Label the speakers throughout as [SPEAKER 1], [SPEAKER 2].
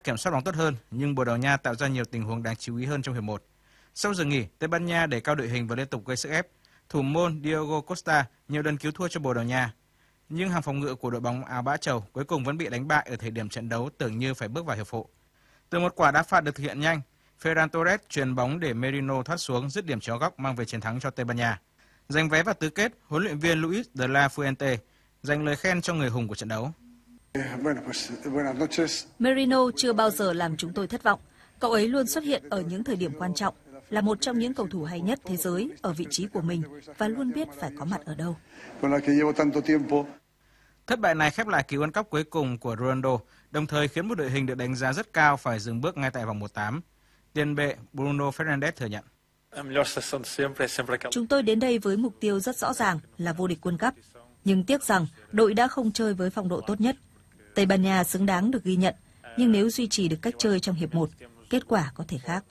[SPEAKER 1] kiểm soát bóng tốt hơn, nhưng Bồ Đào Nha tạo ra nhiều tình huống đáng chú ý hơn trong hiệp 1. Sau giờ nghỉ, Tây Ban Nha đẩy cao đội hình và liên tục gây sức ép. Thủ môn Diogo Costa nhiều lần cứu thua cho Bồ Đào Nha, nhưng hàng phòng ngự của đội bóng áo bã trầu cuối cùng vẫn bị đánh bại ở thời điểm trận đấu tưởng như phải bước vào hiệp phụ. Từ một quả đá phạt được thực hiện nhanh, Ferran Torres chuyền bóng để Merino thoát xuống dứt điểm chéo góc mang về chiến thắng cho Tây Ban Nha. Giành vé vào tứ kết, huấn luyện viên Luis de la Fuente dành lời khen cho người hùng của trận đấu.
[SPEAKER 2] Merino chưa bao giờ làm chúng tôi thất vọng. Cậu ấy luôn xuất hiện ở những thời điểm quan trọng, là một trong những cầu thủ hay nhất thế giới ở vị trí của mình và luôn biết phải có mặt ở đâu.
[SPEAKER 1] Thất bại này khép lại kỳ World Cup cuối cùng của Ronaldo, đồng thời khiến một đội hình được đánh giá rất cao phải dừng bước ngay tại vòng 1/8. Tiền vệ Bruno Fernandes thừa nhận.
[SPEAKER 2] Chúng tôi đến đây với mục tiêu rất rõ ràng là vô địch World Cup, nhưng tiếc rằng đội đã không chơi với phong độ tốt nhất. Tây Ban Nha xứng đáng được ghi nhận, nhưng nếu duy trì được cách chơi trong hiệp 1, kết quả có thể khác.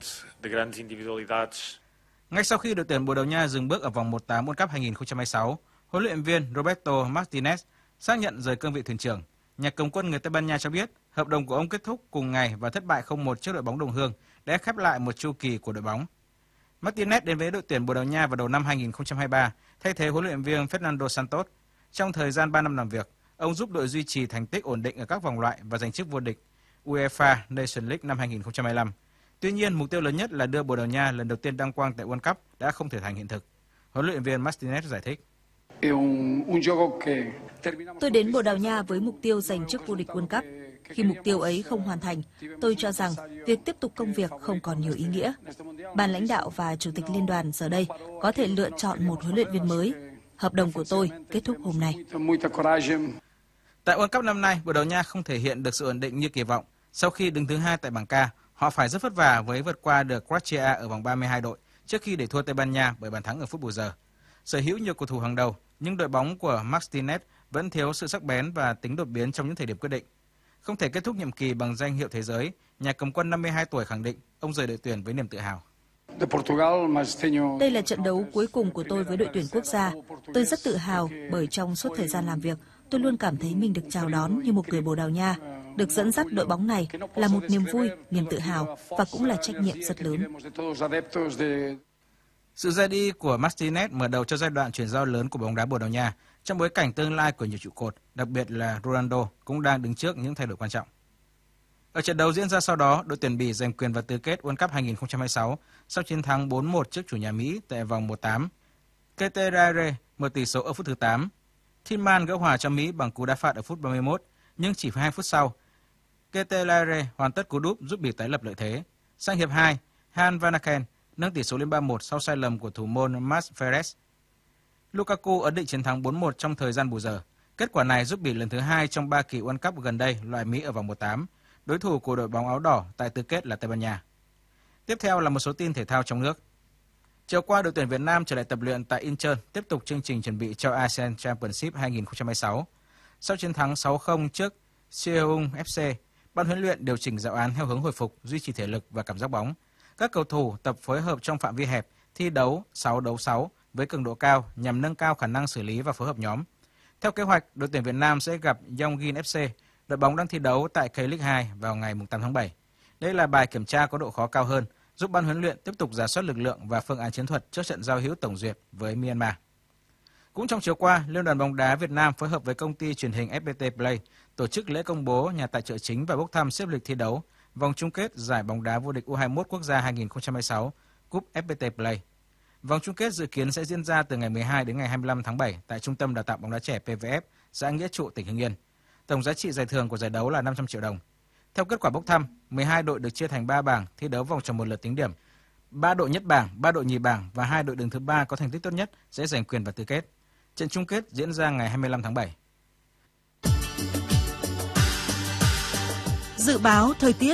[SPEAKER 1] Ngay sau khi đội tuyển Bồ Đào Nha dừng bước ở vòng 1/8 World Cup 2026, huấn luyện viên Roberto Martinez xác nhận rời cương vị thuyền trưởng. Nhà cầm quân người Tây Ban Nha cho biết hợp đồng của ông kết thúc cùng ngày và thất bại 0-1 trước đội bóng đồng hương đã khép lại một chu kỳ của đội bóng. Martinez đến với đội tuyển Bồ Đào Nha vào đầu năm 2023, thay thế huấn luyện viên Fernando Santos. Trong thời gian 3 năm làm việc, ông giúp đội duy trì thành tích ổn định ở các vòng loại và giành chức vô địch UEFA Nations League năm 2025. Tuy nhiên, mục tiêu lớn nhất là đưa Bồ Đào Nha lần đầu tiên đăng quang tại World Cup đã không thể thành hiện thực. Huấn luyện viên Martinez giải thích.
[SPEAKER 2] Tôi đến Bồ Đào Nha với mục tiêu giành chức vô địch World Cup. Khi mục tiêu ấy không hoàn thành, tôi cho rằng việc tiếp tục công việc không còn nhiều ý nghĩa. Ban lãnh đạo và chủ tịch liên đoàn giờ đây có thể lựa chọn một huấn luyện viên mới. Hợp đồng của tôi kết thúc hôm nay.
[SPEAKER 1] Tại World Cup năm nay, Bồ Đào Nha không thể hiện được sự ổn định như kỳ vọng. Sau khi đứng thứ 2 tại bảng K, họ phải rất vất vả với vượt qua được Croatia ở vòng 32 đội trước khi để thua Tây Ban Nha bởi bàn thắng ở phút bù giờ. Sở hữu nhiều cầu thủ hàng đầu, nhưng đội bóng của Martinez vẫn thiếu sự sắc bén và tính đột biến trong những thời điểm quyết định. Không thể kết thúc nhiệm kỳ bằng danh hiệu thế giới, nhà cầm quân 52 tuổi khẳng định ông rời đội tuyển với niềm tự hào.
[SPEAKER 2] Đây là trận đấu cuối cùng của tôi với đội tuyển quốc gia. Tôi rất tự hào bởi trong suốt thời gian làm việc, tôi luôn cảm thấy mình được chào đón như một người Bồ Đào Nha. Được dẫn dắt đội bóng này là một niềm vui, niềm tự hào và cũng là trách nhiệm rất lớn.
[SPEAKER 1] Sự ra đi của Martinez mở đầu cho giai đoạn chuyển giao lớn của bóng đá Bồ Đào Nha trong bối cảnh tương lai của nhiều trụ cột, đặc biệt là Ronaldo cũng đang đứng trước những thay đổi quan trọng. Ở trận đấu diễn ra sau đó, đội tuyển Bỉ giành quyền vào tứ kết World Cup 2026 sau chiến thắng 4-1 trước chủ nhà Mỹ tại vòng 1/8. Keterare mở tỷ số ở phút thứ 8. Tillman gỡ hòa cho Mỹ bằng cú đá phạt ở phút 31, nhưng chỉ 2 phút sau, Keterare hoàn tất cú đúp giúp Bỉ tái lập lợi thế. Sang hiệp 2, Han Vanaken nâng tỷ số lên 3-1 sau sai lầm của thủ môn Mats Ferres. Lukaku ấn định chiến thắng 4-1 trong thời gian bù giờ. Kết quả này giúp Bỉ lần thứ 2 trong 3 kỳ World Cup gần đây loại Mỹ ở vòng 1/8. Đối thủ của đội bóng áo đỏ tại tứ kết là Tây Ban Nha. Tiếp theo là một số tin thể thao trong nước. Chiều qua, đội tuyển Việt Nam trở lại tập luyện tại Incheon, tiếp tục chương trình chuẩn bị cho ASEAN Championship 2026. Sau chiến thắng 6-0 trước Seoul FC, ban huấn luyện điều chỉnh giáo án theo hướng hồi phục, duy trì thể lực và cảm giác bóng. Các cầu thủ tập phối hợp trong phạm vi hẹp, thi đấu 6-6 với cường độ cao nhằm nâng cao khả năng xử lý và phối hợp nhóm. Theo kế hoạch, đội tuyển Việt Nam sẽ gặp Yongin FC, đội bóng đang thi đấu tại K-League 2 vào ngày 8 tháng 7. Đây là bài kiểm tra có độ khó cao hơn, giúp ban huấn luyện tiếp tục rà soát lực lượng và phương án chiến thuật trước trận giao hữu tổng duyệt với Myanmar. Cũng trong chiều qua, Liên đoàn bóng đá Việt Nam phối hợp với công ty truyền hình FPT Play tổ chức lễ công bố nhà tài trợ chính và bốc thăm xếp lịch thi đấu vòng chung kết giải bóng đá vô địch U21 quốc gia 2026 Cúp FPT Play. Vòng chung kết dự kiến sẽ diễn ra từ ngày 12 đến ngày 25 tháng 7 tại Trung tâm Đào tạo bóng đá trẻ PVF, xã Nghĩa Trụ, tỉnh Hưng Yên. Tổng giá trị giải thưởng của giải đấu là 500 triệu đồng. Theo kết quả bốc thăm, 12 đội được chia thành 3 bảng thi đấu vòng tròn một lượt tính điểm. 3 đội nhất bảng, 3 đội nhì bảng và 2 đội đứng thứ 3 có thành tích tốt nhất sẽ giành quyền vào tứ kết. Trận chung kết diễn ra ngày 25 tháng 7.
[SPEAKER 2] Dự báo thời tiết.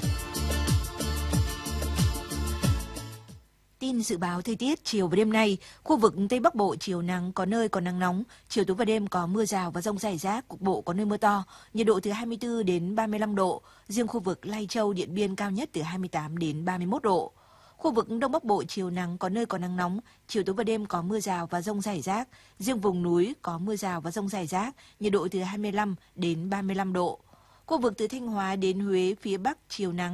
[SPEAKER 3] Tin dự báo thời tiết chiều và đêm nay, khu vực Tây Bắc Bộ chiều nắng, có nơi có nắng nóng, chiều tối và đêm có mưa rào và dông rải rác, cục bộ có nơi mưa to, nhiệt độ từ 24 đến 35 độ, riêng khu vực Lai Châu, Điện Biên cao nhất từ 28 đến 31 độ. Khu vực Đông Bắc Bộ chiều nắng, có nơi có nắng nóng, chiều tối và đêm có mưa rào và dông rải rác, riêng vùng núi có mưa rào và dông rải rác, nhiệt độ từ 25 đến 35 độ. Khu vực từ Thanh Hóa đến Huế phía Bắc chiều nắng,